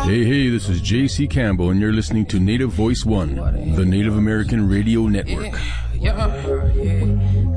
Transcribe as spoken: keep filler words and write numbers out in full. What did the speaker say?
Hey, hey, this is J C Campbell, and you're listening to Native Voice One, the Native American Radio Network. Yeah, yeah.